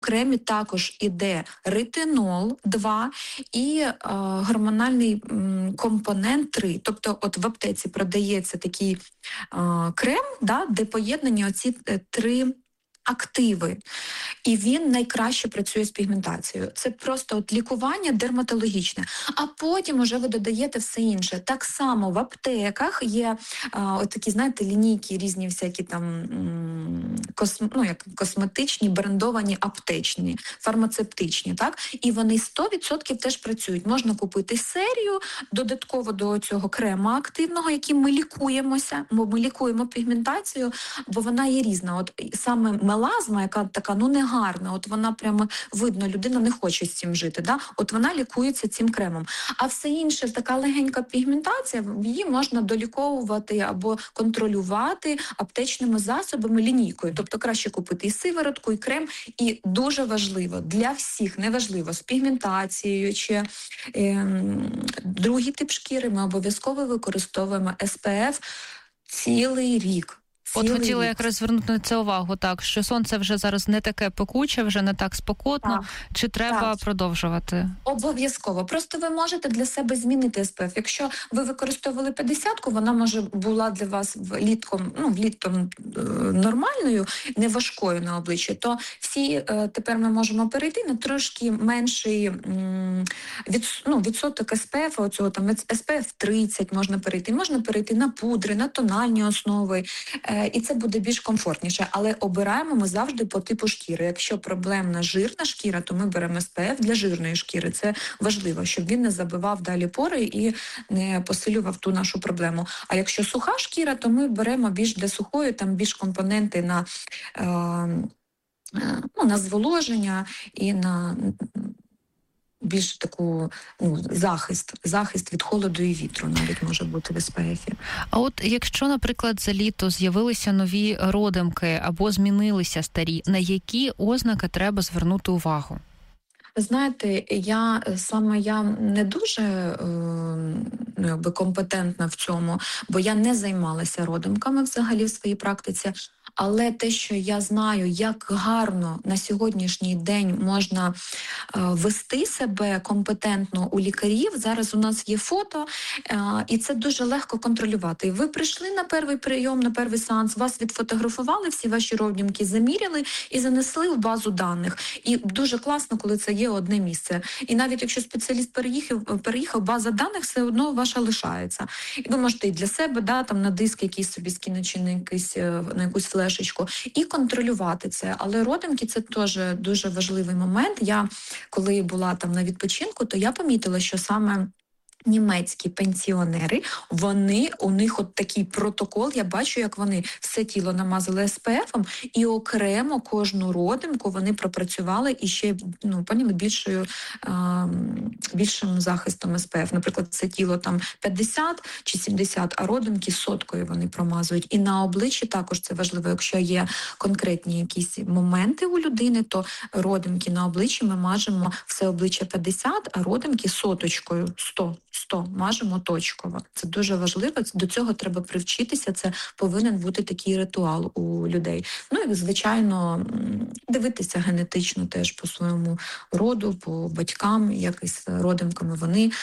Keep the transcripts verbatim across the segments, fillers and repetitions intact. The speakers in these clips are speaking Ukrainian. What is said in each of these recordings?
кремі також іде ретинол два і е, гормональний м, компонент три. Тобто от в аптеці продається такий е, крем, да, де поєднані оці е, три активи. І він найкраще працює з пігментацією. Це просто от лікування дерматологічне. А потім уже ви додаєте все інше. Так само в аптеках є а, от такі, знаєте, лінійки різні всякі там м, косм, ну, як косметичні, брендовані, аптечні, фармацевтичні, так? І вони сто відсотків теж працюють. Можна купити серію додатково до цього крема активного, яким ми лікуємося, бо ми лікуємо пігментацію, бо вона є різна. От саме мелазма, яка така, ну, не гарна, от вона прямо видно, людина не хоче з цим жити, да? От вона лікується цим кремом. А все інше, така легенька пігментація, її можна доліковувати або контролювати аптечними засобами, лінійкою. Тобто краще купити і сиворотку, і крем. І дуже важливо, для всіх, неважливо, з пігментацією чи е, другий тип шкіри, ми обов'язково використовуємо ес пе еф цілий рік. От хотіла якраз звернути на це увагу, так, що сонце вже зараз не таке пекуче, вже не так спекотно, так, чи треба так. продовжувати? Обов'язково. Просто ви можете для себе змінити ес пе еф. Якщо ви використовували п'ятдесятку, вона може була для вас влітком, ну, влітком е, нормальною, не важкою на обличчі, то всі е, тепер ми можемо перейти на трошки менший м, від, ну, відсоток ес пе еф, оцього там ес пе еф тридцять можна перейти, можна перейти на пудри, на тональні основи, е, і це буде більш комфортніше. Але обираємо ми завжди по типу шкіри. Якщо проблемна жирна шкіра, то ми беремо ес пе еф для жирної шкіри. Це важливо, щоб він не забивав далі пори і не посилював ту нашу проблему. А якщо суха шкіра, то ми беремо більш для сухої, там більш компоненти на, е, е, ну, на зволоження і на більш таку, ну, захист, захист від холоду і вітру навіть може бути в ес пе ефі. А от якщо, наприклад, за літо з'явилися нові родимки або змінилися старі, на які ознаки треба звернути увагу? Знаєте, я саме я не дуже е, ну, якби компетентна в цьому, бо я не займалася родимками взагалі в своїй практиці. Але те, що я знаю, як гарно на сьогоднішній день можна е, вести себе компетентно у лікарів, зараз у нас є фото, е, і це дуже легко контролювати. Ви прийшли на перший прийом, на перший сеанс, вас відфотографували, всі ваші родимки заміряли і занесли в базу даних. І дуже класно, коли це є одне місце. І навіть якщо спеціаліст переїхав, переїхав, база даних все одно ваша лишається. І ви можете і для себе, да, там на диск якийсь собі скинути, чи на якийсь, на якусь флешечку, і контролювати це. Але родимки – це теж дуже важливий момент. Я, коли була там на відпочинку, то я помітила, що саме німецькі пенсіонери, вони, у них от такий протокол, я бачу, як вони все тіло намазали ес пе ефом, і окремо кожну родимку вони пропрацювали і ще, ну, поняли, більшою, а, більшим захистом ес пе еф. Наприклад, це тіло там п'ятдесят чи сімдесят, а родимки соткою вони промазують. І на обличчі також це важливо. Якщо є конкретні якісь моменти у людини, то родимки на обличчі ми мажемо все обличчя п'ятдесят, а родимки соточкою сто. сто мажемо точково. Це дуже важливо, до цього треба привчитися, це повинен бути такий ритуал у людей. Ну і, звичайно, дивитися генетично теж по своєму роду, по батькам, якось родимками вони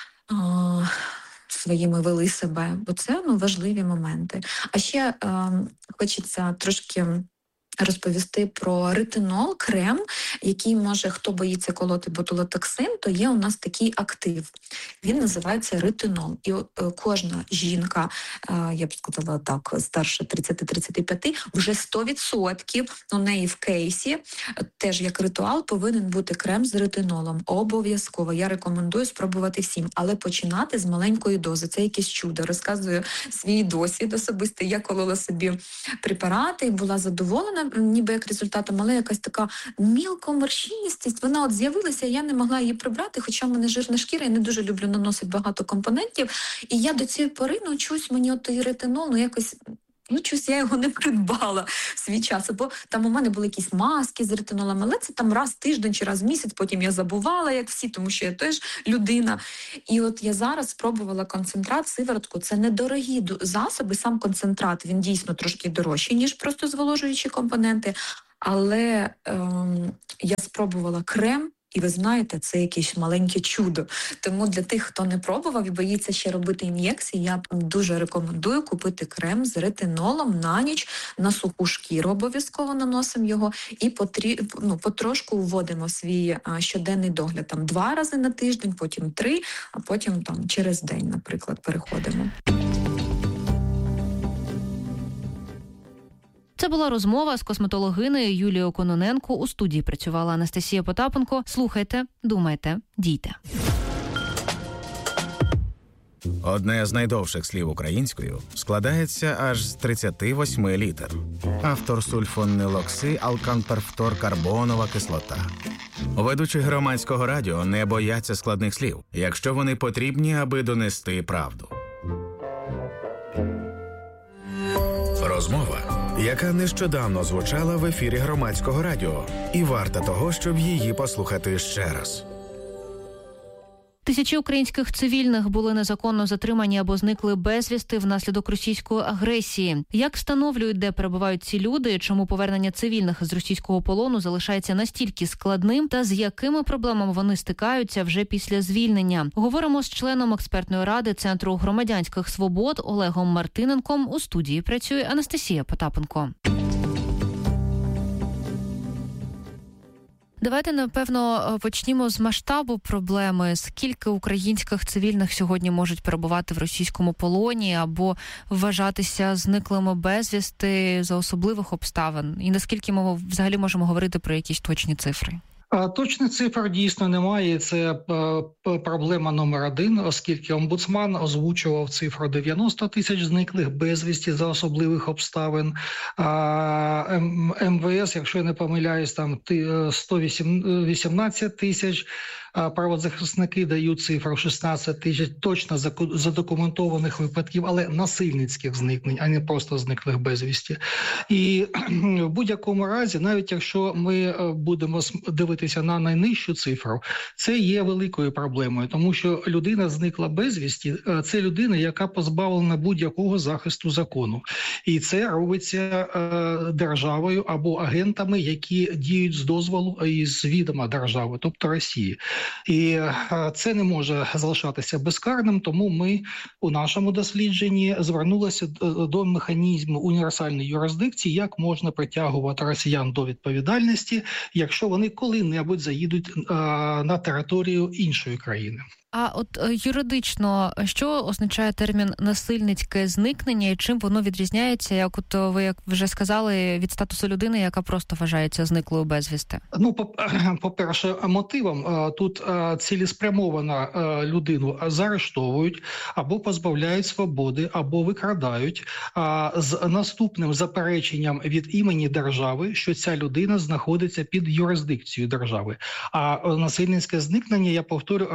а, своїми вели себе, бо це, ну, важливі моменти. А ще а, хочеться трошки розповісти про ретинол, крем, який може, хто боїться колоти ботулотоксин, то є у нас такий актив. Він називається ретинол. І кожна жінка, я б сказала так, старше тридцять-тридцять п'ять, вже сто відсотків у неї в кейсі, теж як ритуал, повинен бути крем з ретинолом. Обов'язково. Я рекомендую спробувати всім. Але починати з маленької дози. Це якесь чудо. Розказую свій досвід особистий. Я колола собі препарати і була задоволена ніби як результатом, але якась така мілкоморщиністість, вона от з'явилася, я не могла її прибрати, хоча в мене жирна шкіра, я не дуже люблю наносити багато компонентів, і я до цієї пори, ну, чусь мені от той ретинол, ну, якось Ну, чогось я його не придбала в свій час, бо там у мене були якісь маски з ретинолом, але це там раз в тиждень чи раз в місяць, потім я забувала, як всі, тому що я теж людина. І от я зараз спробувала концентрат, сиворотку. Це недорогі засоби, сам концентрат, він дійсно трошки дорожчий, ніж просто зволожуючі компоненти. Але ем, я спробувала крем, і ви знаєте, це якесь маленьке чудо. Тому для тих, хто не пробував і боїться ще робити ін'єкції, я дуже рекомендую купити крем з ретинолом на ніч, на суху шкіру обов'язково наносимо його і потрі... ну, потрошку вводимо в свій а, щоденний догляд. Там два рази на тиждень, потім три, а потім там через день, наприклад, переходимо. Це була розмова з косметологинею Юлією Кононенко. У студії працювала Анастасія Потапенко. Слухайте, думайте, дійте. Одне з найдовших слів українською складається аж з тридцяти восьми літер. Автор сульфонилокси алканперфторкарбонова кислота. Ведучі громадського радіо не бояться складних слів, якщо вони потрібні, аби донести правду. Розмова, яка нещодавно звучала в ефірі громадського радіо, і варта того, щоб її послухати ще раз. Тисячі українських цивільних були незаконно затримані або зникли безвісти внаслідок російської агресії. Як встановлюють, де перебувають ці люди, чому повернення цивільних з російського полону залишається настільки складним та з якими проблемами вони стикаються вже після звільнення? Говоримо з членом експертної ради Центру громадянських свобод Олегом Мартиненком. У студії працює Анастасія Потапенко. Давайте, напевно, почнімо з масштабу проблеми. Скільки українських цивільних сьогодні можуть перебувати в російському полоні або вважатися зниклими безвісти за особливих обставин? І наскільки ми взагалі можемо говорити про якісь точні цифри? Точних цифр дійсно немає. Це проблема номер один, оскільки омбудсман озвучував цифру дев'яносто тисяч зниклих безвісті за особливих обставин. ем ве ес, якщо я не помиляюсь, там сто вісімнадцять тисяч. Правозахисники дають цифру шістнадцять тисяч точно задокументованих випадків, але насильницьких зникнень, а не просто зниклих безвісті. І в будь-якому разі, навіть якщо ми будемо дивитися на найнижчу цифру, це є великою проблемою, тому що людина зникла безвісті – це людина, яка позбавлена будь-якого захисту закону. І це робиться державою або агентами, які діють з дозволу і з відома держави, тобто Росії. І це не може залишатися безкарним, тому ми у нашому дослідженні звернулися до механізму універсальної юрисдикції, як можна притягувати росіян до відповідальності, якщо вони коли-небудь заїдуть на територію іншої країни. А от юридично, що означає термін «насильницьке зникнення» і чим воно відрізняється, як от ви як вже сказали, від статусу людини, яка просто вважається зниклою безвісти? Ну, по-перше, мотивом тут цілеспрямовано людину заарештовують або позбавляють свободи, або викрадають з наступним запереченням від імені держави, що ця людина знаходиться під юрисдикцією держави. А насильницьке зникнення, я повторю,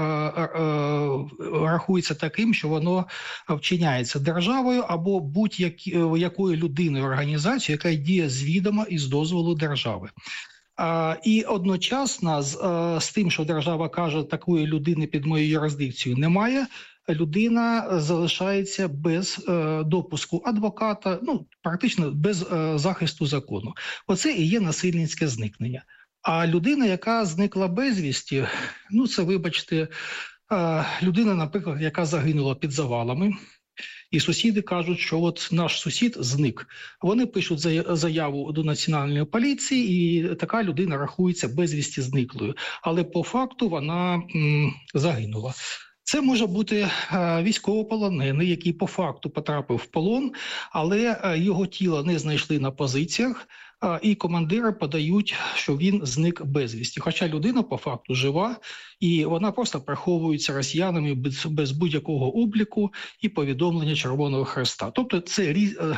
рахується таким, що воно вчиняється державою або будь-якою людиною, організацією, яка діє з відома і з дозволу держави. А, і одночасно з, з тим, що держава каже, такої людини під моєю юрисдикцією немає, людина залишається без е, допуску адвоката, ну, практично без е, захисту закону. Оце і є насильницьке зникнення. А людина, яка зникла безвісті, ну, це, вибачте, людина, наприклад, яка загинула під завалами, і сусіди кажуть, що от наш сусід зник. Вони пишуть заяву до національної поліції, і така людина рахується безвісті зниклою. Але по факту вона м, загинула. Це може бути військовополонений, який по факту потрапив в полон, але його тіло не знайшли на позиціях, і командири подають, що він зник безвісті. Хоча людина по факту жива, і вона просто приховується росіянами без, без будь-якого обліку і повідомлення Червоного Хреста. Тобто це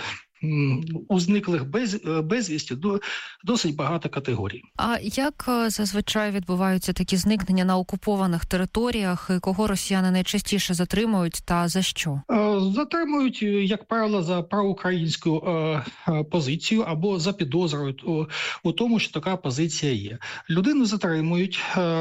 у зниклих без, безвісті досить багато категорій. А як зазвичай відбуваються такі зникнення на окупованих територіях? Кого росіяни найчастіше затримують та за що? Затримують, як правило, за проукраїнську позицію або за підозрою у тому, що така позиція є. Людину затримують,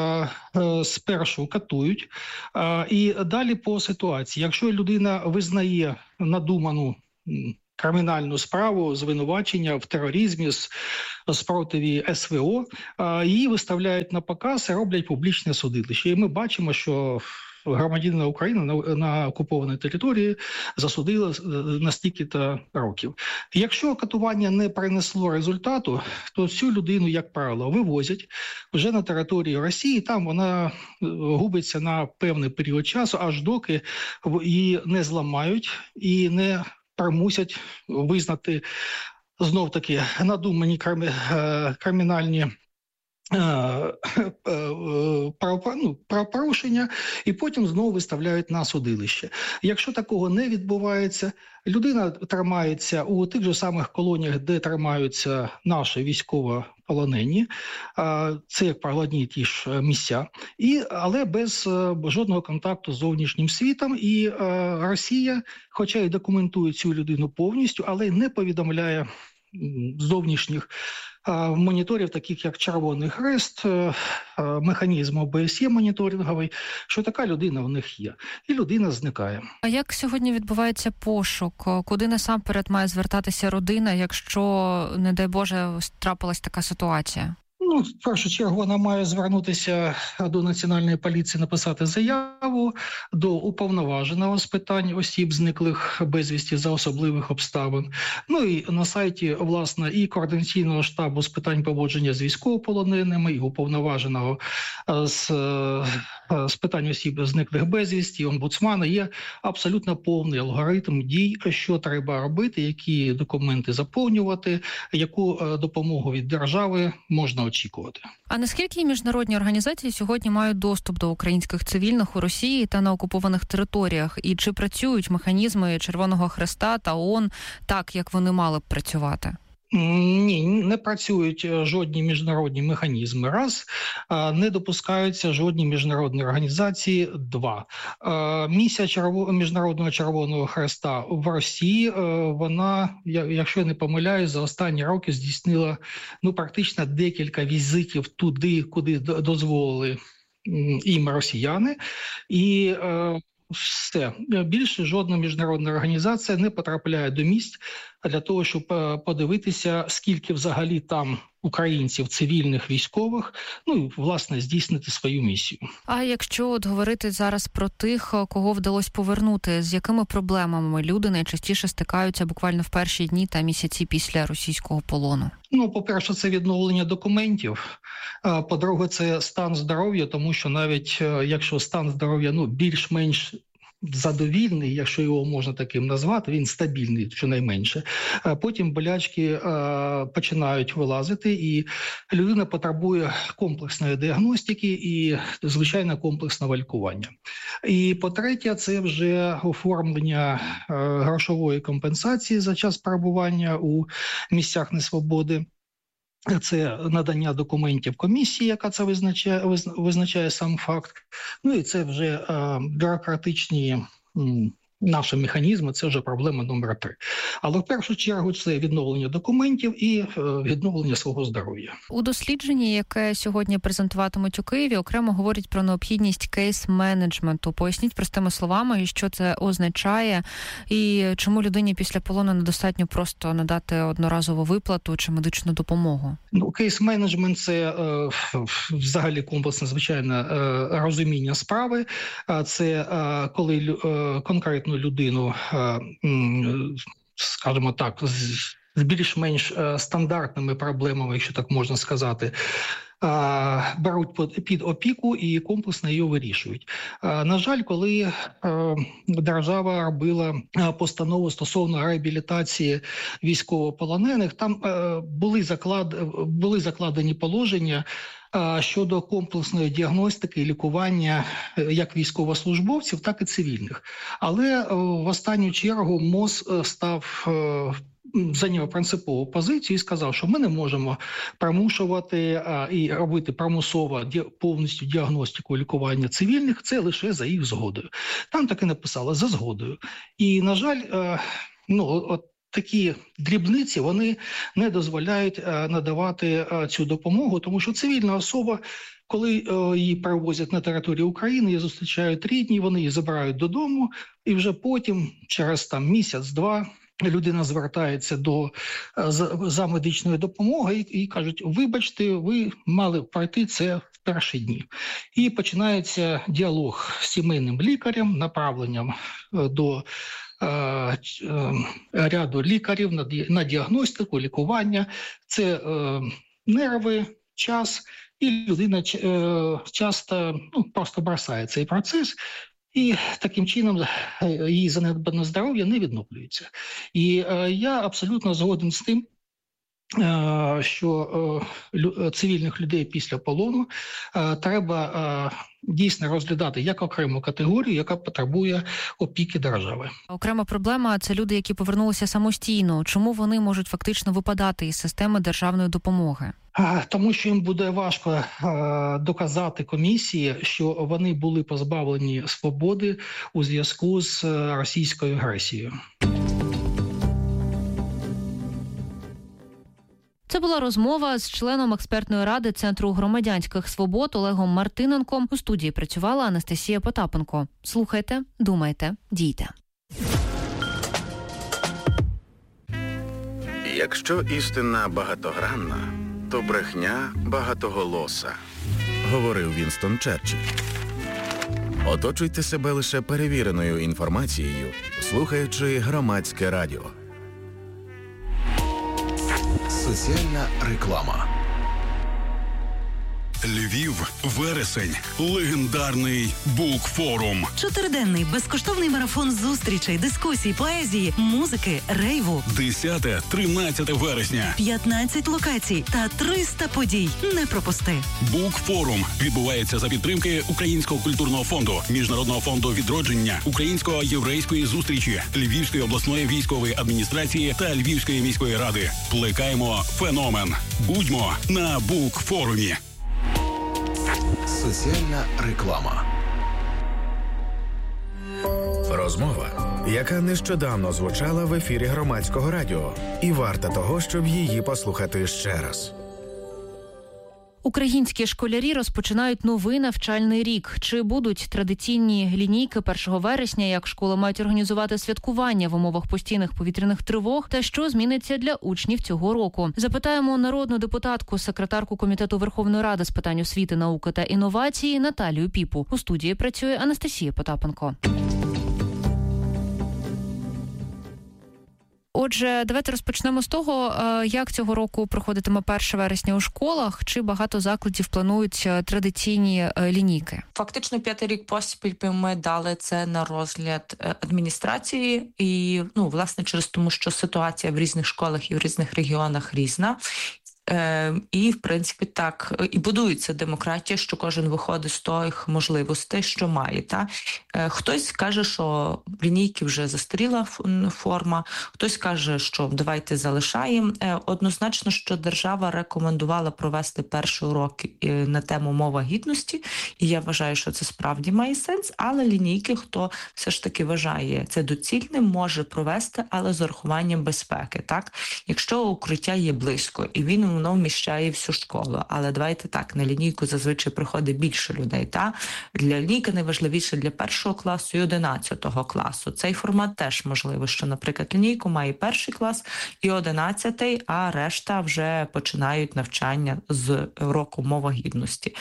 спершу катують, і далі по ситуації. Якщо людина визнає надуману кримінальну справу, звинувачення в тероризмі, спротиві ес ве о, її виставляють на показ і роблять публічне судилище. І ми бачимо, що громадянина України на, на окупованій території засудили на стільки-то років. Якщо катування не принесло результату, то цю людину, як правило, вивозять вже на територію Росії, там вона губиться на певний період часу, аж доки її не зламають і не примусять визнати знов-таки надумані кримінальні правопорушення, і потім знову виставляють на судилище. Якщо такого не відбувається, людина тримається у тих же самих колоніях, де тримаються наші військовополонені, це, як правило, одні і ті ж місця, і, але без жодного контакту з зовнішнім світом. І Росія, хоча й документує цю людину повністю, але не повідомляє зовнішніх моніторів, таких як Червоний Хрест, механізм о бе ес є моніторинговий, що така людина в них є. І людина зникає. А як сьогодні відбувається пошук? Куди насамперед має звертатися родина, якщо, не дай Боже, трапилась така ситуація? Ну, в першу чергу вона має звернутися до Національної поліції, написати заяву до уповноваженого з питань осіб, зниклих безвісті за особливих обставин. Ну і на сайті, власне, і Координаційного штабу з питань поводження з військовополоненими, і уповноваженого з, з питань осіб, зниклих безвісті, омбудсмана, є абсолютно повний алгоритм дій, що треба робити, які документи заповнювати, яку допомогу від держави можна очікувати. А наскільки міжнародні організації сьогодні мають доступ до українських цивільних у Росії та на окупованих територіях? І чи працюють механізми Червоного Хреста та ООН так, як вони мали б працювати? Ні, не працюють жодні міжнародні механізми. Раз, не допускаються жодні міжнародні організації. Два, місія Черво... Міжнародного Червоного Хреста в Росії, вона, якщо я не помиляюсь, за останні роки здійснила ну практично декілька візитів туди, куди дозволили їм росіяни. І все. Більше жодна міжнародна організація не потрапляє до місць для того, щоб подивитися, скільки взагалі там українців, цивільних, військових, ну і, власне, здійснити свою місію. А якщо от говорити зараз про тих, кого вдалося повернути, з якими проблемами люди найчастіше стикаються буквально в перші дні та місяці після російського полону? Ну, по-перше, це відновлення документів. По-друге, це стан здоров'я, тому що навіть якщо стан здоров'я, ну, більш-менш задовільний, якщо його можна таким назвати, він стабільний, щонайменше. Потім болячки починають вилазити, і людина потребує комплексної діагностики і, звичайно, комплексного лікування. І, по-третє, це вже оформлення грошової компенсації за час перебування у місцях несвободи. Це надання документів комісії, яка це визначає, визначає сам факт. Ну і це вже е, бюрократичні м, наші механізми, це вже проблема номер три. Але в першу чергу це відновлення документів і е, відновлення свого здоров'я. У дослідженні, яке сьогодні презентуватимуть у Києві, окремо говорять про необхідність кейс-менеджменту. Поясніть простими словами, що це означає і чому людині після полону недостатньо просто надати одноразову виплату чи медичну допомогу. Ну, кейс-менеджмент – це е, взагалі комплексне, звичайно, е, розуміння справи. Це е, коли е, конкретну людину, е, скажімо так, з, з більш-менш е, стандартними проблемами, якщо так можна сказати, беруть під опіку і комплексно її вирішують. На жаль, коли держава робила постанову стосовно реабілітації військовополонених, там були, заклад... були закладені положення щодо комплексної діагностики і лікування як військовослужбовців, так і цивільних. Але в останню чергу МОЗ став зайняв принципову позицію і сказав, що ми не можемо примушувати а, і робити примусово ді, повністю діагностику і лікування цивільних, це лише за їх згодою. Там так і написали, за згодою. І, на жаль, а, ну, от такі дрібниці, вони не дозволяють а, надавати а, цю допомогу, тому що цивільна особа, коли а, її перевозять на територію України, її зустрічають рідні, вони її забирають додому, і вже потім, через там місяць-два, людина звертається до за, за медичною допомогою і, і кажуть: вибачте, ви мали пройти це в перші дні. І починається діалог з сімейним лікарем, направленням до е, е, ряду лікарів на, на діагностику, лікування. Це е, нерви, час, і людина е, часто ну, просто бросає цей процес. І таким чином її занедбане здоров'я не відновлюється. І е, я абсолютно згоден з тим, е, що е, лю, цивільних людей після полону е, треба е, дійсно розглядати як окрему категорію, яка потребує опіки держави. Окрема проблема – це люди, які повернулися самостійно. Чому вони можуть фактично випадати із системи державної допомоги? Тому що їм буде важко е, доказати комісії, що вони були позбавлені свободи у зв'язку з російською агресією. Це була розмова з членом експертної ради Центру громадянських свобод Олегом Мартиненком. У студії працювала Анастасія Потапенко. Слухайте, думайте, дійте. Якщо істина багатогранна, то брехня багатоголоса, говорив Вінстон Черчилль. Оточуйте себе лише перевіреною інформацією, слухаючи Громадське радіо. Соціальна реклама. Львів, вересень, легендарний Букфорум. Чотириденний безкоштовний марафон зустрічей, дискусій, поезії, музики, рейву. десяте-тринадцяте вересня. п'ятнадцять локацій та триста подій. Не пропусти. Букфорум відбувається за підтримки Українського культурного фонду, Міжнародного фонду відродження, Української єврейської зустрічі, Львівської обласної військової адміністрації та Львівської міської ради. Плекаємо феномен. Будьмо на Букфорумі. Соціальна реклама. Розмова, яка нещодавно звучала в ефірі Громадського радіо, і варта того, щоб її послухати ще раз. Українські школярі розпочинають новий навчальний рік. Чи будуть традиційні лінійки першого вересня, як школи мають організувати святкування в умовах постійних повітряних тривог, та що зміниться для учнів цього року? Запитаємо народну депутатку, секретарку Комітету Верховної Ради з питань освіти, науки та інновації Наталію Піпу. У студії працює Анастасія Потапенко. Отже, давайте розпочнемо з того, як цього року проходитиме перше вересня у школах, чи багато закладів планують традиційні лінійки? Фактично п'ятий рік поспіль ми дали це на розгляд адміністрації і, ну, власне, через тому, що ситуація в різних школах і в різних регіонах різна. Е, і, в принципі, так і будується демократія, що кожен виходить з тих можливостей, що має. Та? Е, хтось каже, що лінійки вже застаріла форма, хтось каже, що давайте залишаємо. Е, однозначно, що держава рекомендувала провести перший урок на тему «Мова гідності», і я вважаю, що це справді має сенс, але лінійки, хто все ж таки вважає це доцільним, може провести, але з урахуванням безпеки. Так? Якщо укриття є близько, і він воно вміщає всю школу. Але давайте так, на лінійку зазвичай приходить більше людей. Та? Для лінійки найважливіше для першого класу і одинадцятого класу. Цей формат теж можливо, що, наприклад, лінійку має перший клас і одинадцятий, а решта вже починають навчання з року «Мова гідності».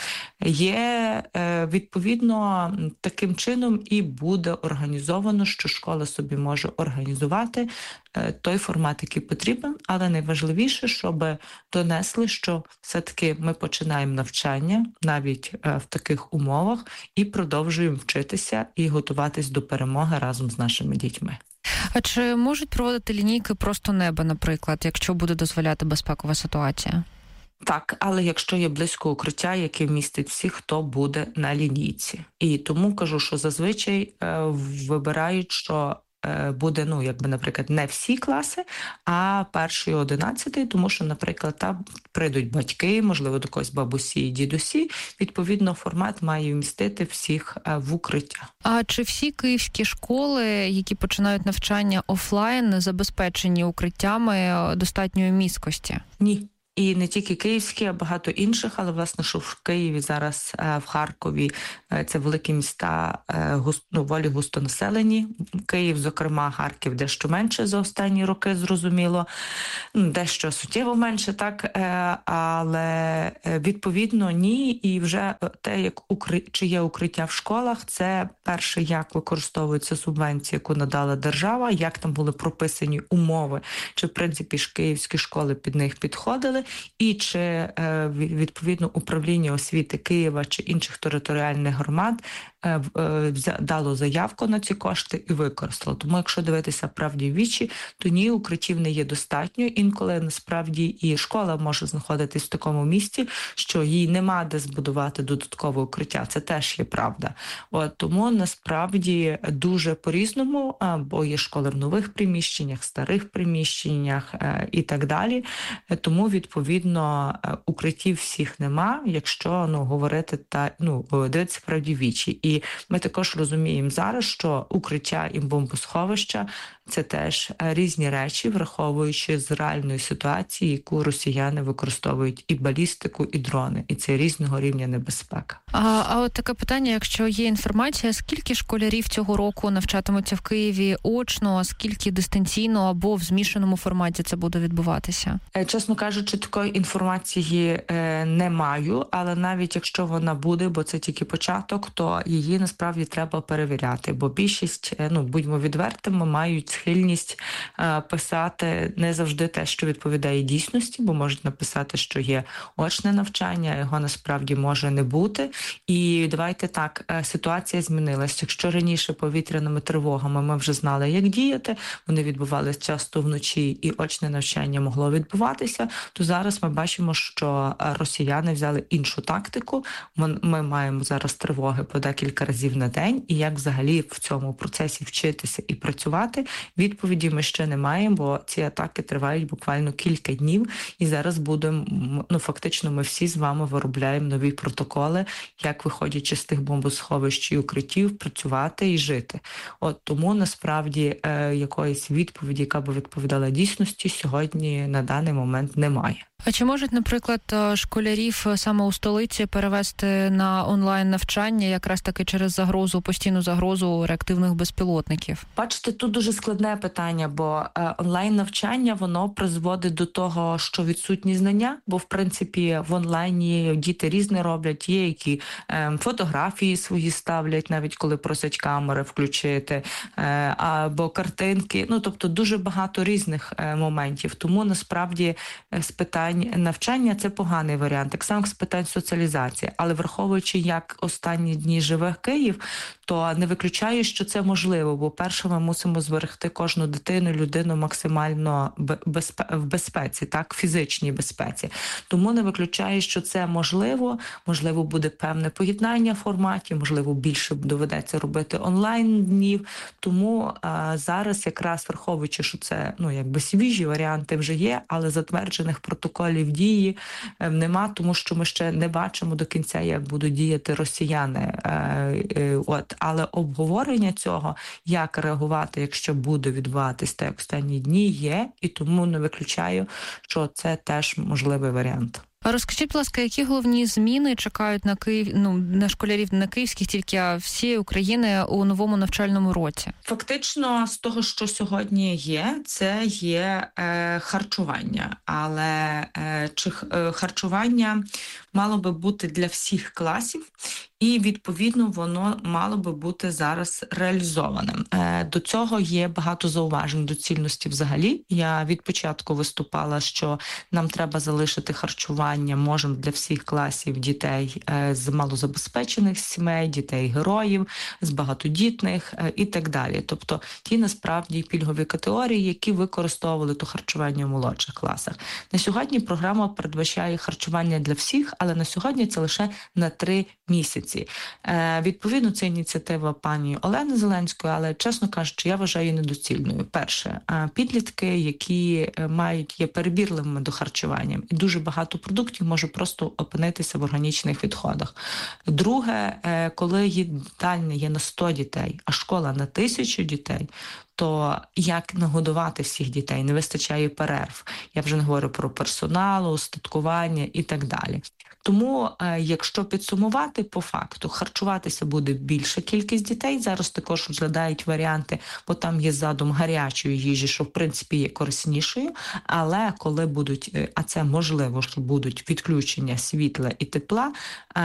Є, відповідно, таким чином і буде організовано, що школа собі може організувати той формат, який потрібен, але найважливіше, щоб донесли, що все-таки ми починаємо навчання навіть в таких умовах і продовжуємо вчитися і готуватись до перемоги разом з нашими дітьми. А чи можуть проводити лінійки просто неба, наприклад, якщо буде дозволяти безпекова ситуація? Так, але якщо є близько укриття, яке вмістить всіх, хто буде на лінійці. І тому кажу, що зазвичай е, вибирають, що буде, ну, якби, наприклад, не всі класи, а перший і одинадцятий, тому що, наприклад, там прийдуть батьки, можливо, до когось бабусі і дідусі. Відповідно, формат має вмістити всіх в укриття. А чи всі київські школи, які починають навчання офлайн, забезпечені укриттями достатньої міськості? Ні. І не тільки київські, а багато інших, але власне, що в Києві зараз, в Харкові, це великі міста, ну, волі густонаселені. Київ, зокрема, Харків дещо менше за останні роки, зрозуміло, дещо суттєво менше, так, але відповідно ні. І вже те, як укри... чи є укриття в школах, це перше, як використовується субвенція, яку надала держава, як там були прописані умови, чи в принципі ж київські школи під них підходили, і чи відповідно управління освіти Києва чи інших територіальних громад дало заявку на ці кошти і використало. Тому якщо дивитися правді в вічі, то ні, укриттів не є достатньо. Інколи насправді і школа може знаходитись в такому місці, що їй нема де збудувати додаткове укриття. Це теж є правда. От, тому насправді дуже по-різному, бо є школи в нових приміщеннях, старих приміщеннях і так далі. Тому, відповідно, укриттів всіх нема, якщо ну, говорити та ну, дивитися правді в вічі. І ми також розуміємо зараз, що укриття і бомбосховища – це теж різні речі, враховуючи з реальної ситуації, яку росіяни використовують і балістику, і дрони. І це різного рівня небезпека. А, а от таке питання, якщо є інформація, скільки школярів цього року навчатимуться в Києві очно, а скільки дистанційно або в змішаному форматі це буде відбуватися? Чесно кажучи, такої інформації е, не маю, але навіть якщо вона буде, бо це тільки початок, то її насправді треба перевіряти, бо більшість, ну, будьмо відвертими, мають схильність е, писати не завжди те, що відповідає дійсності, бо можуть написати, що є очне навчання, його насправді може не бути. І давайте так, е, ситуація змінилася. Якщо раніше повітряними тривогами ми вже знали, як діяти, вони відбувалися часто вночі і очне навчання могло відбуватися, то зараз ми бачимо, що росіяни взяли іншу тактику. Ми маємо зараз тривоги по декілька разів на день, і як взагалі в цьому процесі вчитися і працювати, відповіді ми ще не маємо, бо ці атаки тривають буквально кілька днів, і зараз будемо, ну фактично ми всі з вами виробляємо нові протоколи, як виходячи з тих бомбосховищ і укриттів, працювати і жити. От тому насправді е, якоїсь відповіді, яка би відповідала дійсності, сьогодні на даний момент немає. А чи можуть, наприклад, школярів саме у столиці перевести на онлайн-навчання якраз таки через загрозу, постійну загрозу реактивних безпілотників? Бачите, тут дуже складне питання, бо е, онлайн-навчання, воно призводить до того, що відсутні знання, бо, в принципі, в онлайні діти різне роблять, є, які е, фотографії свої ставлять, навіть коли просять камери включити, е, або картинки, ну, тобто дуже багато різних е, моментів. Тому, насправді, з питань навчання – це поганий варіант, так само з питань соціалізації. Але враховуючи, як останні дні живе Київ, то не виключаю, що це можливо, бо перше ми мусимо зберегти кожну дитину, людину максимально безпе- в безпеці, так, фізичній безпеці. Тому не виключаю, що це можливо, можливо буде певне поєднання форматів, можливо більше доведеться робити онлайн-днів. Тому а, зараз якраз враховуючи, що це, ну, якби свіжі варіанти вже є, але затверджених протоколів дії е, нема, тому що ми ще не бачимо до кінця, як будуть діяти росіяни. Е, е, от. Але обговорення цього, як реагувати, якщо буде відбуватись так, як останні дні, є, і тому не виключаю, що це теж можливий варіант. А розкажіть, будь ласка, які головні зміни чекають на Київ, ну, на школярів не київських, тільки а всієї України у новому навчальному році? Фактично, з того, що сьогодні є, це є е, харчування. Але е, чи е, харчування мало би бути для всіх класів, і, відповідно, воно мало би бути зараз реалізованим. Е, до цього є багато зауважень доцільності взагалі. Я від початку виступала, що нам треба залишити харчування, можемо для всіх класів дітей е, з малозабезпечених сімей, дітей-героїв, з багатодітних е, і так далі. Тобто ті, насправді, пільгові категорії, які використовували то харчування в молодших класах. На сьогодні програма передбачає харчування для всіх, але на сьогодні це лише на три місяці. Е, відповідно, це ініціатива пані Олени Зеленської, але, чесно кажучи, я вважаю її недоцільною. Перше, е, підлітки, які мають, є перебірливими до харчування, і дуже багато продуктів може просто опинитися в органічних відходах. Друге, е, коли їдальня є на сто дітей, а школа на тисячу дітей, то як нагодувати всіх дітей? Не вистачає перерв. Я вже не говорю про персонал, устаткування і так далі. Тому, якщо підсумувати, по факту, харчуватися буде більша кількість дітей. Зараз також розглядають варіанти, бо там є задум гарячої їжі, що в принципі є кориснішою. Але коли будуть, а це можливо, що будуть відключення світла і тепла,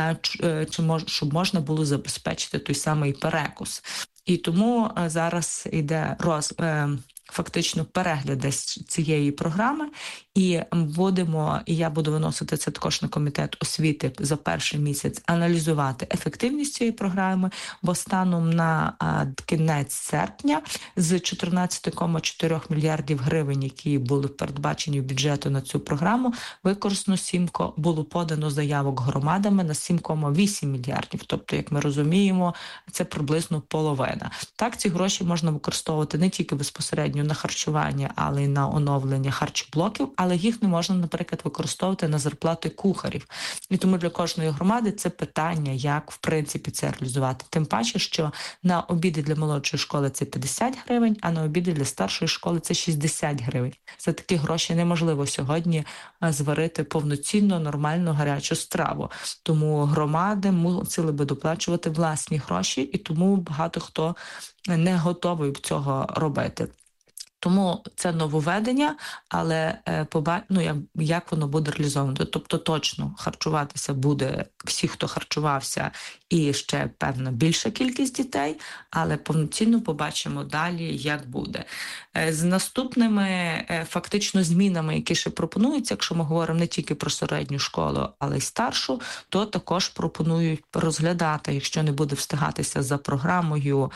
чи мож, щоб можна було забезпечити той самий перекус. І тому зараз йде роз, фактично перегляд цієї програми, і будемо, і я буду виносити це також на комітет освіти за перший місяць, аналізувати ефективність цієї програми, бо станом на а, кінець серпня з чотирнадцять цілих чотири мільярдів гривень, які були передбачені в бюджету на цю програму, використано сім, було подано заявок громадами на сім цілих вісім мільярдів. Тобто, як ми розуміємо, це приблизно половина. Так, ці гроші можна використовувати не тільки безпосередньо на харчування, але й на оновлення харчоблоків, але їх не можна, наприклад, використовувати на зарплати кухарів. І тому для кожної громади це питання, як, в принципі, це реалізувати. Тим паче, що на обіди для молодшої школи це п'ятдесят гривень, а на обіди для старшої школи це шістдесят гривень. За такі гроші неможливо сьогодні зварити повноцінну, нормальну, гарячу страву. Тому громади мусили би доплачувати власні гроші, і тому багато хто не готовий цього робити. Тому це нововведення, але ну, як, як воно буде реалізовано. Тобто точно харчуватися буде всі, хто харчувався, і ще, певно, більша кількість дітей, але повноцінно побачимо далі, як буде. З наступними фактично змінами, які ще пропонуються, якщо ми говоримо не тільки про середню школу, але й старшу, то також пропонують розглядати, якщо не буде встигатися за програмою,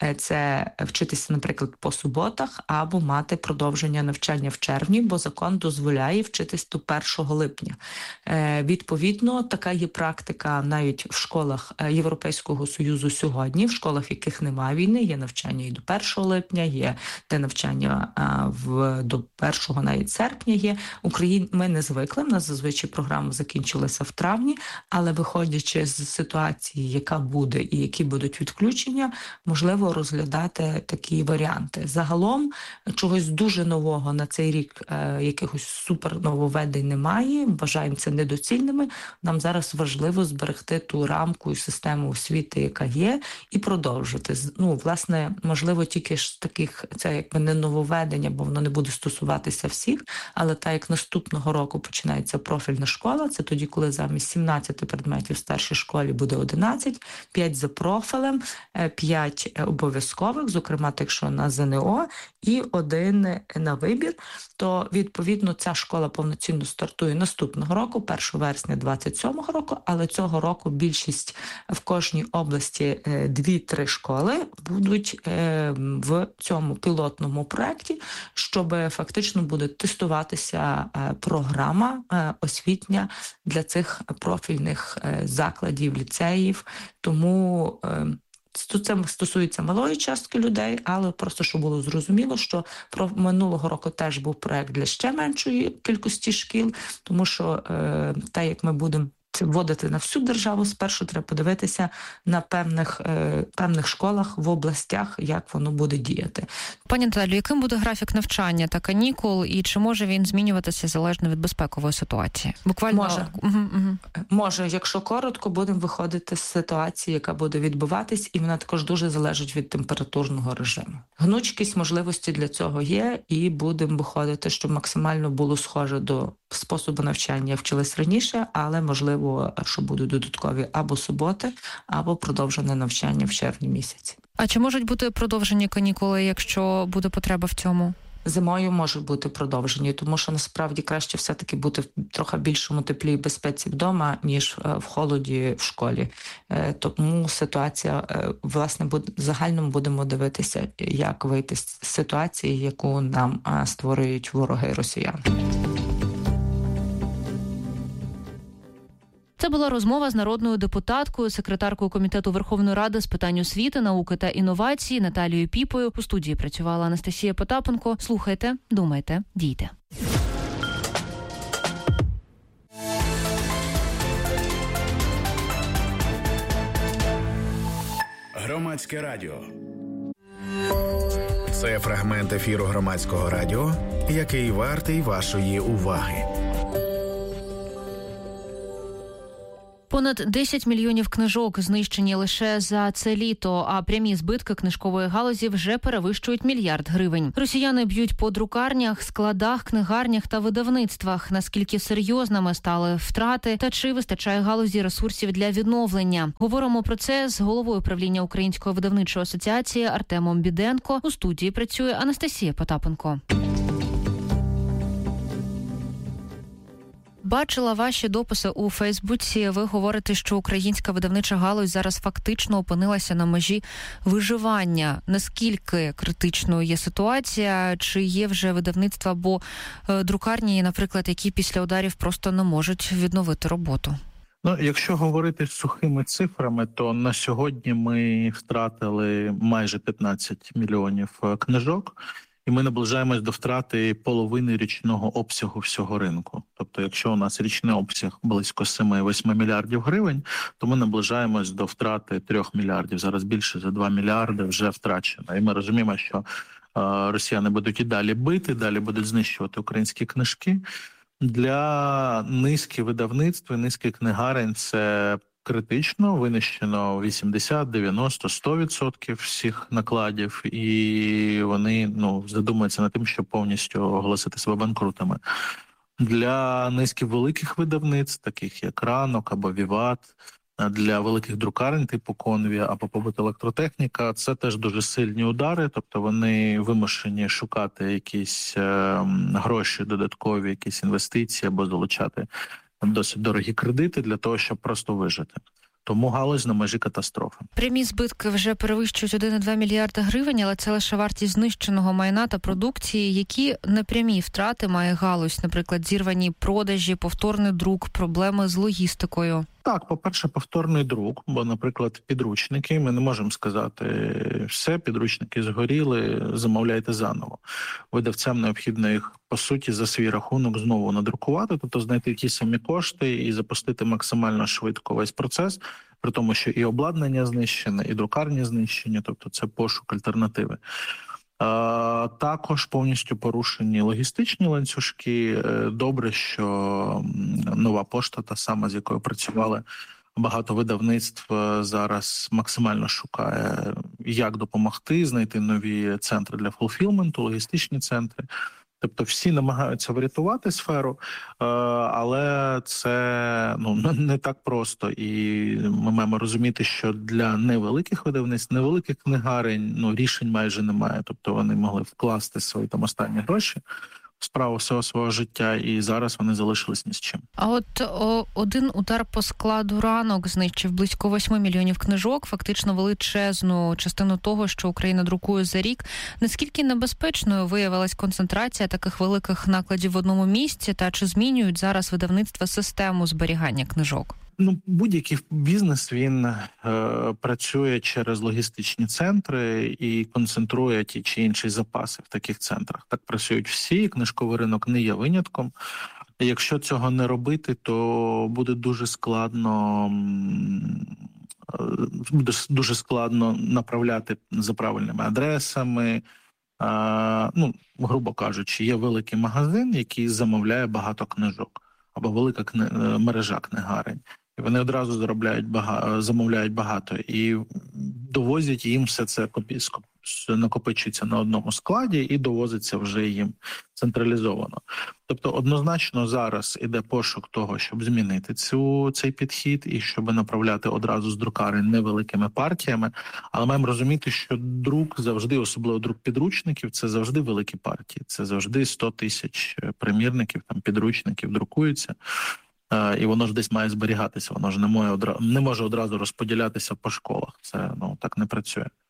це вчитися, наприклад, по суботах або мати продовження навчання в червні, бо закон дозволяє вчитись до першого липня. Е, відповідно, така є практика навіть в школах Європейського Союзу сьогодні, в школах, в яких немає війни, є навчання і до першого липня, є де навчання а, в, до першого навіть серпня є. Україн... Ми не звикли, в нас зазвичай програма закінчилася в травні, але виходячи з ситуації, яка буде і які будуть відключення, можливо, розглядати такі варіанти. Загалом, чогось дуже нового на цей рік, е, якихось супер нововведень немає, вважаємо це недоцільними. Нам зараз важливо зберегти ту рамку і систему освіти, яка є, і продовжити. Ну, власне, можливо, тільки ж таких, це якби не нововведення, бо воно не буде стосуватися всіх, але так як наступного року починається профільна школа, це тоді, коли замість сімнадцяти предметів в старшій школі буде одинадцять, п'ять за профілем, п'ять обов'язкових, зокрема, якщо на ЗНО, і один на вибір, то, відповідно, ця школа повноцінно стартує наступного року, першого вересня двадцять сьомого року, але цього року більшість в кожній області дві-три школи будуть в цьому пілотному проєкті, щоб фактично буде тестуватися програма освітня для цих профільних закладів, ліцеїв, тому це стосується малої частки людей, але просто, щоб було зрозуміло, що про минулого року теж був проект для ще меншої кількості шкіл, тому що е, так, як ми будемо вводити на всю державу, спершу треба подивитися на певних, е, певних школах в областях, як воно буде діяти. Пані Наталю, яким буде графік навчання та канікул, і чи може він змінюватися залежно від безпекової ситуації? Буквально може. Угу, угу. Може, якщо коротко, будемо виходити з ситуації, яка буде відбуватись, і вона також дуже залежить від температурного режиму. Гнучкість можливості для цього є, і будемо виходити, щоб максимально було схоже до способу навчання. Вчились раніше, але можливо, що будуть додаткові або суботи, або продовжене навчання в червні місяці. А чи можуть бути продовжені канікули, якщо буде потреба в цьому? Зимою можуть бути продовжені, тому що насправді краще все-таки бути в трохи більшому теплі і безпеці вдома, ніж в холоді в школі. Тому ситуація, власне, в загальному будемо дивитися, як вийти з ситуації, яку нам створюють вороги росіян. Це була розмова з народною депутаткою, секретаркою Комітету Верховної Ради з питань освіти, науки та інновацій Наталією Піпою. У студії працювала Анастасія Потапенко. Слухайте, думайте, дійте. Громадське радіо. Це фрагмент ефіру Громадського радіо, який вартий вашої уваги. Понад десять мільйонів книжок знищені лише за це літо, а прямі збитки книжкової галузі вже перевищують мільярд гривень. Росіяни б'ють по друкарнях, складах, книгарнях та видавництвах. Наскільки серйозними стали втрати та чи вистачає галузі ресурсів для відновлення? Говоримо про це з головою правління Української видавничої асоціації Артемом Біденко. У студії працює Анастасія Потапенко. Бачила ваші дописи у Фейсбуці. Ви говорите, що українська видавнича галузь зараз фактично опинилася на межі виживання. Наскільки критичною є ситуація? Чи є вже видавництва або е, друкарні, наприклад, які після ударів просто не можуть відновити роботу? Ну, якщо говорити сухими цифрами, то на сьогодні ми втратили майже п'ятнадцять мільйонів книжок. І ми наближаємось до втрати половини річного обсягу всього ринку. Тобто, якщо у нас річний обсяг близько сім-вісім мільярдів гривень, то ми наближаємось до втрати трьох мільярдів. Зараз більше за два мільярди вже втрачено. І ми розуміємо, що е, росіяни будуть і далі бити, далі будуть знищувати українські книжки. Для низки видавництв, низки книгарень це критично, винищено вісімдесят, дев'яносто, сто відсотків всіх накладів, і вони ну задумуються над тим, щоб повністю оголосити себе банкрутами. Для низки великих видавництв, таких як Ранок або Віват, для великих друкарень типу Конві або побут електротехніка, це теж дуже сильні удари, тобто вони вимушені шукати якісь е, гроші додаткові, якісь інвестиції або залучати досить дорогі кредити для того, щоб просто вижити. Тому галузь на межі катастрофи. Прямі збитки вже перевищують один цілих два мільярда гривень, але це лише вартість знищеного майна та продукції. Які непрямі втрати має галузь? Наприклад, зірвані продажі, повторний друк, проблеми з логістикою? Так, по-перше, повторний друк, бо, наприклад, підручники, ми не можемо сказати, все, підручники згоріли, замовляйте заново. Видавцям необхідно їх, по суті, за свій рахунок знову надрукувати, тобто знайти ті самі кошти і запустити максимально швидко весь процес, при тому, що і обладнання знищене, і друкарні знищені, тобто це пошук альтернативи. А, також повністю порушені логістичні ланцюжки. Добре, що Нова пошта, та сама, з якою працювали багато видавництв, зараз максимально шукає, як допомогти, знайти нові центри для фулфілменту, логістичні центри. Тобто всі намагаються врятувати сферу, але це ну не так просто. І ми маємо розуміти, що для невеликих видавництв, невеликих книгарень, ну рішень майже немає. Тобто вони могли вкласти свої там останні гроші в справу всього свого життя, і зараз вони залишились ні з чим. А от о, один удар по складу Ранок знищив близько восьми мільйонів книжок, фактично величезну частину того, що Україна друкує за рік. Наскільки небезпечною виявилась концентрація таких великих накладів в одному місці, та чи змінюють зараз видавництва систему зберігання книжок? Ну, будь-який бізнес, він е, працює через логістичні центри і концентрує ті чи інші запаси в таких центрах. Так працюють всі, книжковий ринок не є винятком. Якщо цього не робити, то буде дуже складно, буде дуже складно направляти за правильними адресами. Е, ну, грубо кажучи, є великий магазин, який замовляє багато книжок, або велика кни... мережа книгарень. І вони одразу заробляють багато, замовляють багато і довозять їм все це накопичується на одному складі і довозиться вже їм централізовано. Тобто однозначно зараз іде пошук того, щоб змінити цю, цей підхід і щоб направляти одразу з друкарень невеликими партіями. Але маємо розуміти, що друк завжди, особливо друк підручників, це завжди великі партії. Це завжди сто тисяч примірників, там підручників друкуються. І воно ж десь має зберігатися, воно ж не може одразу, не може одразу розподілятися по школах. Це ну так не працює.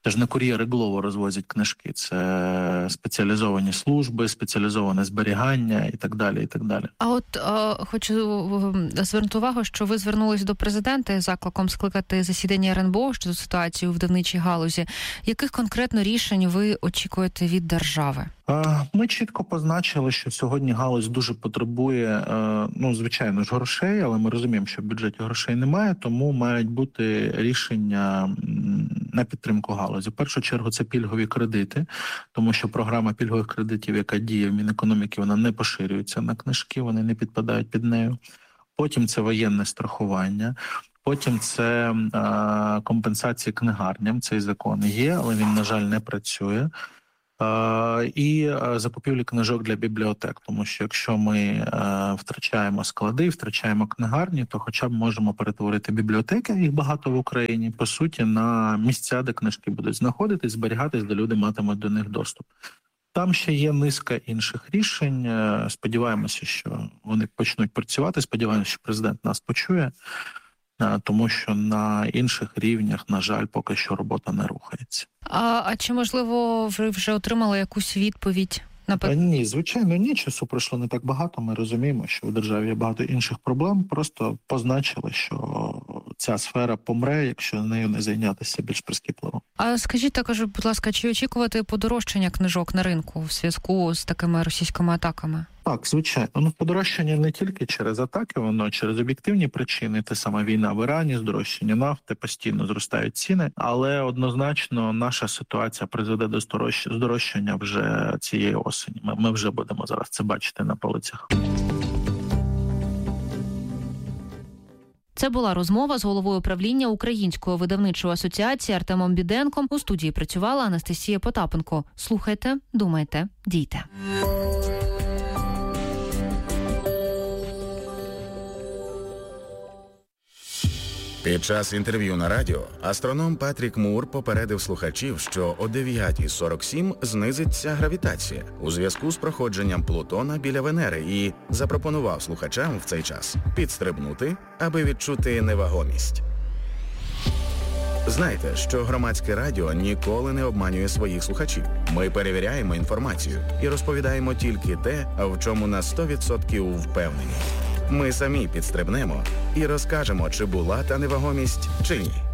Це ж не кур'єри Глово розвозять книжки, це спеціалізовані служби, спеціалізоване зберігання і так далі, і так далі. А от е, хочу звернути увагу, що ви звернулись до президента з закликом скликати засідання РНБО щодо ситуації у видавничій галузі. Яких конкретно рішень ви очікуєте від держави? Ми чітко позначили, що сьогодні галузь дуже потребує, ну, звичайно ж, грошей, але ми розуміємо, що в бюджеті грошей немає, тому мають бути рішення на підтримку галузі. В першу чергу це пільгові кредити, тому що програма пільгових кредитів, яка діє в Мінекономіки, вона не поширюється на книжки, вони не підпадають під нею. Потім це воєнне страхування. Потім це е, компенсації книгарням, цей закон є, але він, на жаль, не працює. Е, і е, закупівлі книжок для бібліотек, тому що якщо ми е, втрачаємо склади, втрачаємо книгарні, то хоча б можемо перетворити бібліотеки, їх багато в Україні, по суті, на місця, де книжки будуть знаходитись, зберігатись, де люди матимуть до них доступ. Там ще є низка інших рішень. Сподіваємося, що вони почнуть працювати, сподіваємося, що президент нас почує. Тому що на інших рівнях, на жаль, поки що робота не рухається. А, а чи, можливо, ви вже отримали якусь відповідь? Наприклад? Ні, звичайно, ні. Часу пройшло не так багато. Ми розуміємо, що в державі є багато інших проблем. Просто позначили, що ця сфера помре, якщо нею не зайнятися більш прискіпливо. А скажіть також, будь ласка, чи очікувати подорожчання книжок на ринку в зв'язку з такими російськими атаками? Так, звичайно. Ну, подорожчання не тільки через атаки, воно через об'єктивні причини. Те сама війна в Ірані, здорожчання нафти, постійно зростають ціни. Але однозначно наша ситуація призведе до здорожчання вже цієї осені. Ми, ми вже будемо зараз це бачити на полицях. Це була розмова з головою правління Української видавничої асоціації Артемом Біденком. У студії працювала Анастасія Потапенко. Слухайте, думайте, дійте. Під час інтерв'ю на радіо астроном Патрік Мур попередив слухачів, що о дев'ята сорок сім знизиться гравітація у зв'язку з проходженням Плутона біля Венери і запропонував слухачам в цей час підстрибнути, аби відчути невагомість. Знайте, що громадське радіо ніколи не обманює своїх слухачів. Ми перевіряємо інформацію і розповідаємо тільки те, в чому на сто відсотків впевнені. Ми самі підстрибнемо і розкажемо, чи була та невагомість, чи ні.